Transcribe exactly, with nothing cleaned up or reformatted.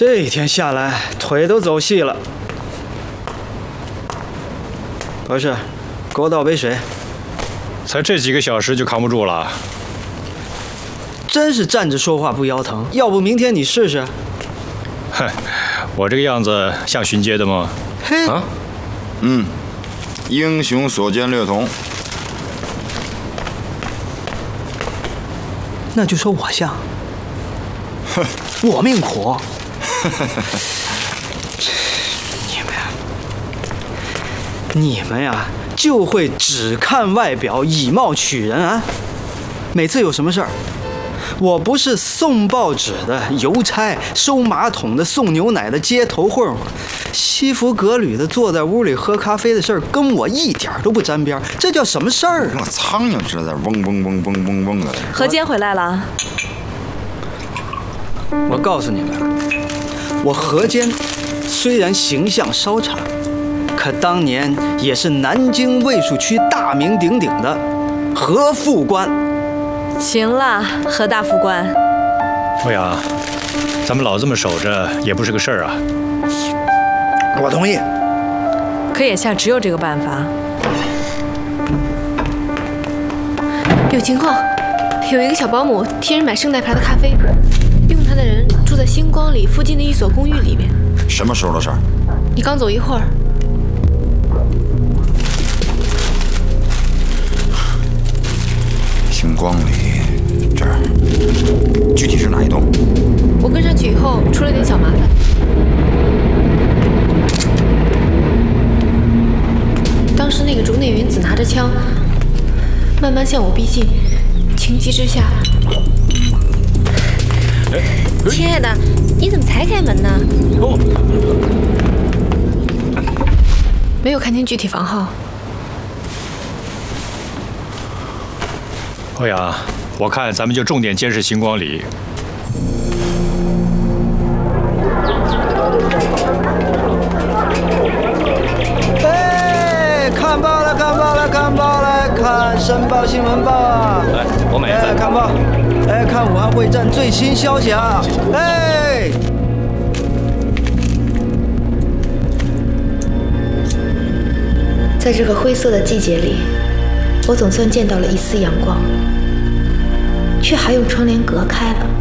这一天下来，腿都走细了。博士，给我倒杯水。 才这几个小时就扛不住了。 真是站着说话不腰疼，要不明天你试试？ 哼，我这个样子像巡街的吗？ 嘿， 啊，嗯，英雄所见略同。 那就说我像。哼，我命苦。你们呀，你们呀，就会只看外表，以貌取人啊！每次有什么事儿，我不是送报纸的邮差，收马桶的，送牛奶的，街头混混，西服革履的坐在屋里喝咖啡的事儿，跟我一点都不沾边。这叫什么事儿啊？ 苍蝇似的，嗡嗡嗡嗡嗡嗡的。 何坚回来了。 我告诉你们，我何坚虽然形象稍差，可当年也是南京卫戍区大名鼎鼎的何副官。 行了，何大副官。 欧阳，咱们老这么守着也不是个事儿啊。 我同意。 可眼下只有这个办法。 有情况，有一个小保姆替人买圣代牌的咖啡。用它的人住在星光里附近的一所公寓里面。 什么时候的事儿？ 你刚走一会儿。 星光里这儿，具体是哪一栋？ 我跟上去以后出了点小麻烦。当时那个竹内云子拿着枪，慢慢向我逼近，情急之下。亲爱的，你怎么才开门呢？哦，没有看清具体房号。 欧阳，我看咱们就重点监视星光里。 哎，看报了，看报了，看报了，看申报新闻报啊！ 来，我买一份。 哎，看报。哎，看武汉会战最新消息啊！哎， 在这个灰色的季节里，我总算见到了一丝阳光，却还用窗帘隔开了。